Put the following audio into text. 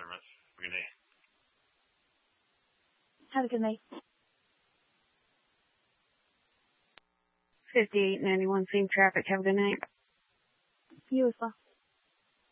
service. Have a good day. Have a good night. 5891, same traffic. Have a good night. You as well.